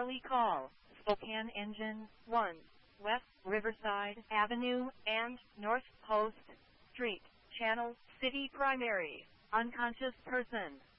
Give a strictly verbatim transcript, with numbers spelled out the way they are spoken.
Emergency call. Spokane Engine one. West Riverside Avenue and North Post Street. Channel City Primary. Unconscious person.